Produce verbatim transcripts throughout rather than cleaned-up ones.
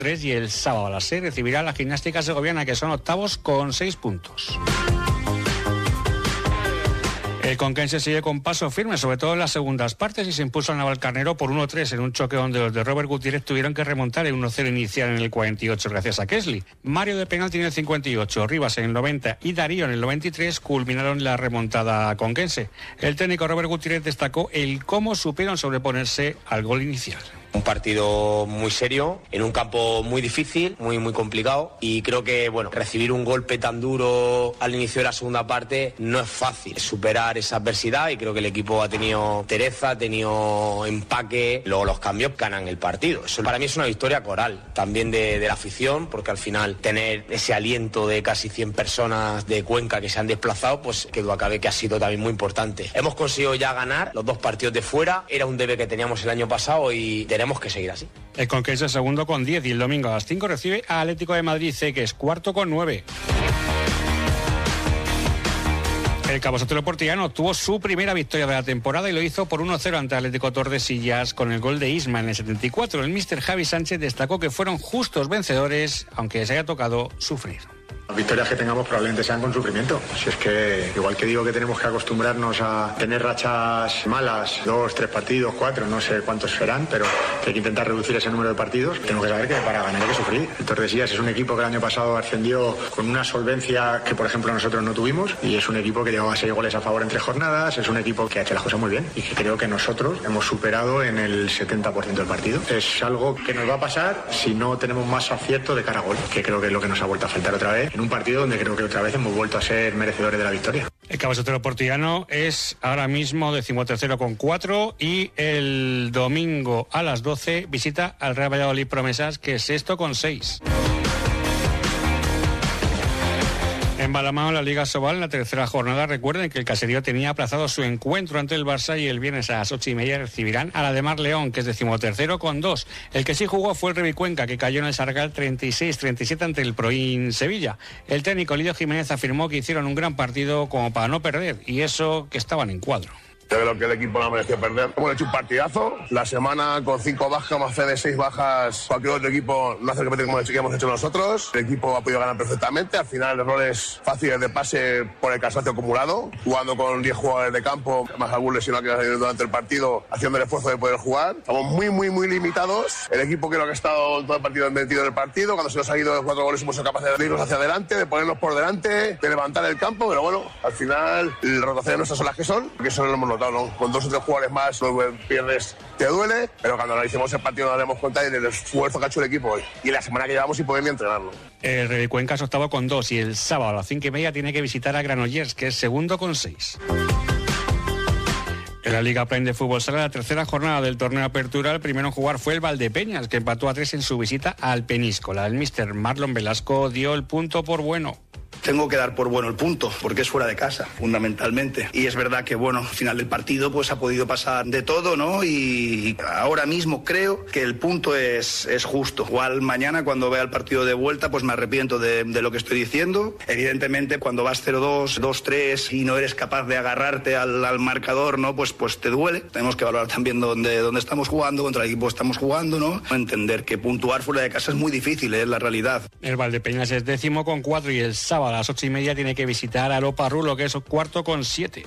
Y el sábado a las seis recibirá la Gimnástica Segoviana, que son octavos con seis puntos. El conquense sigue con paso firme, sobre todo en las segundas partes, y se impuso al Navalcarnero por uno tres en un choque donde los de Robert Gutiérrez tuvieron que remontar el uno cero inicial en el cuarenta y ocho gracias a Kesley. Mario de penalti en el cincuenta y ocho, Rivas en el noventa y Darío en el noventa y tres culminaron la remontada conquense. El técnico Robert Gutiérrez destacó el cómo supieron sobreponerse al gol inicial. Un partido muy serio, en un campo muy difícil, muy muy complicado, y creo que bueno, recibir un golpe tan duro al inicio de la segunda parte no es fácil. Superar esa adversidad, y creo que el equipo ha tenido tereza, ha tenido empaque, luego los cambios ganan el partido. Eso para mí es una victoria coral, también de, de la afición, porque al final tener ese aliento de casi cien personas de Cuenca que se han desplazado, pues que lo acabe que ha sido también muy importante. Hemos conseguido ya ganar los dos partidos de fuera, era un debe que teníamos el año pasado y tenemos que seguir así. El Conquense es segundo con diez y el domingo a las cinco recibe a Atlético de Madrid C, que es cuarto con nueve. El Cabo Sotelo Portillano obtuvo su primera victoria de la temporada y lo hizo por uno cero ante Atlético Tordesillas con el gol de Isma en el setenta y cuatro. El míster Javi Sánchez destacó que fueron justos vencedores, aunque se haya tocado sufrir. Las victorias que tengamos probablemente sean con sufrimiento. Si es que, igual que digo que tenemos que acostumbrarnos a tener rachas malas, dos, tres partidos, cuatro, no sé cuántos serán, pero que hay que intentar reducir ese número de partidos. Tengo que saber que para ganar hay que sufrir. El Tordesillas es un equipo que el año pasado ascendió con una solvencia que, por ejemplo, nosotros no tuvimos, y es un equipo que llevaba seis goles a favor en tres jornadas, es un equipo que ha hecho las cosas muy bien y que creo que nosotros hemos superado en el setenta por ciento del partido. Es algo que nos va a pasar si no tenemos más acierto de cara a gol, que creo que es lo que nos ha vuelto a faltar otra vez. Un partido donde creo que otra vez hemos vuelto a ser merecedores de la victoria. El Cabo Sotelo Portillano es ahora mismo decimotercero con cuatro y el domingo a las doce visita al Real Valladolid Promesas, que es sexto con seis. En balonmano, en la Liga Sobal, en la tercera jornada, recuerden que el Caserío tenía aplazado su encuentro ante el Barça y el viernes a las ocho y media recibirán a la de Mar León, que es decimotercero con dos. El que sí jugó fue el Revicuenca, que cayó en el Sargal treinta y seis treinta y siete ante el Proin Sevilla. El técnico Lidio Jiménez afirmó que hicieron un gran partido como para no perder, y eso que estaban en cuadro. Yo creo que el equipo no mereció perder. Hemos hecho un partidazo. La semana con cinco bajas, más de seis bajas, cualquier otro equipo no hace que como hemos hecho nosotros. El equipo ha podido ganar perfectamente. Al final, errores fáciles de pase por el cansancio acumulado. Jugando con diez jugadores de campo, más algún lesionado que ha salido durante el partido, haciendo el esfuerzo de poder jugar. Estamos muy, muy, muy limitados. El equipo creo que ha estado todo el partido metido en el partido. Cuando se nos ha ido de cuatro goles, hemos sido capaces de irnos hacia adelante, de ponernos por delante, de levantar el campo. Pero bueno, al final, las rotaciones nuestras son las que son, porque eso no lo hemos notado. ¿No? Con dos o tres jugadores más, luego pierdes, te duele, pero cuando analicemos el partido nos daremos cuenta del esfuerzo que ha hecho el equipo hoy y la semana que llevamos sin poder ni entrenarlo. El Revicuenca es octavo con dos y el sábado a las cinco y media tiene que visitar a Granollers, que es segundo con seis. En la Liga Play de Fútbol Sala, la tercera jornada del torneo Apertura, el primero en jugar fue el Valdepeñas, que empató a tres en su visita al Peníscola. El míster Marlon Velasco dio el punto por bueno. Tengo que dar por bueno el punto, porque es fuera de casa, fundamentalmente. Y es verdad que, bueno, al final del partido pues ha podido pasar de todo, ¿no? Y ahora mismo creo que el punto es, es justo. Igual mañana, cuando vea el partido de vuelta, pues me arrepiento de, de lo que estoy diciendo. Evidentemente, cuando vas cero dos, dos tres y no eres capaz de agarrarte al, al marcador, ¿no? Pues, pues te duele. Tenemos que valorar también dónde, dónde estamos jugando, contra el equipo que estamos jugando, ¿no? Entender que puntuar fuera de casa es muy difícil, es la realidad. El Valdepeñas es décimo con cuatro y el sábado a las ocho y media tiene que visitar a Lopa Rulo, que es cuarto con siete.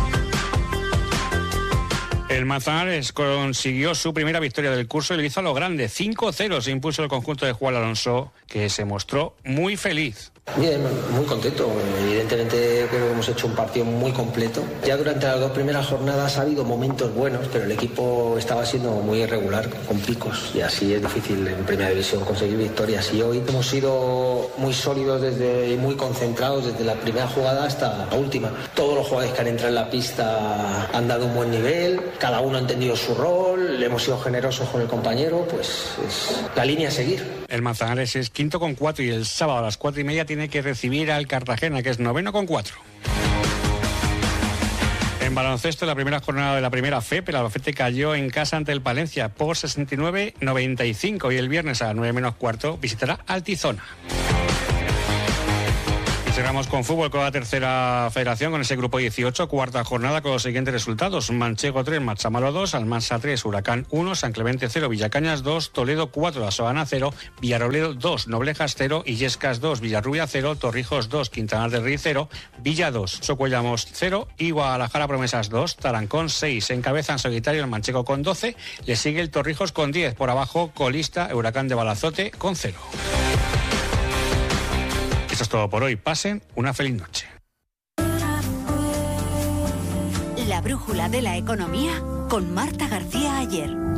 El Manzanares consiguió su primera victoria del curso y lo hizo a lo grande. cinco cero se impuso el conjunto de Juan Alonso, que se mostró muy feliz. Bien, muy contento. Evidentemente creo que hemos hecho un partido muy completo. Ya durante las dos primeras jornadas ha habido momentos buenos, pero el equipo estaba siendo muy irregular, con picos, y así es difícil en Primera División conseguir victorias. Y hoy hemos sido muy sólidos desde, y muy concentrados desde la primera jugada hasta la última. Todos los jugadores que han entrado en la pista han dado un buen nivel, cada uno ha entendido su rol, hemos sido generosos con el compañero, pues es la línea a seguir. El Manzanares es quinto con cuatro y el sábado a las cuatro y media tiene que recibir al Cartagena, que es noveno con cuatro. En baloncesto, la primera jornada de la primera F E P, el Albacete cayó en casa ante el Palencia por sesenta y nueve noventa y cinco y el viernes a las nueve menos cuarto visitará al Tizona. Cerramos con fútbol, con la tercera federación, con ese grupo dieciocho, cuarta jornada, con los siguientes resultados: Manchego tres, Matamalo dos, Almansa tres, Huracán uno, San Clemente cero, Villacañas dos, Toledo cuatro, La Sabana cero, Villarrobledo dos, Noblejas cero, Illescas dos, Villarrubia cero, Torrijos dos, Quintanar del Rey cero, Villa dos, Socuellamos cero y Guadalajara Promesas dos, Tarancón seis. Encabezan solitario el Manchego con doce, le sigue el Torrijos con diez, por abajo colista Huracán de Balazote con cero. Eso es todo por hoy. Pasen una feliz noche. La brújula de la economía con Marta García Ayer.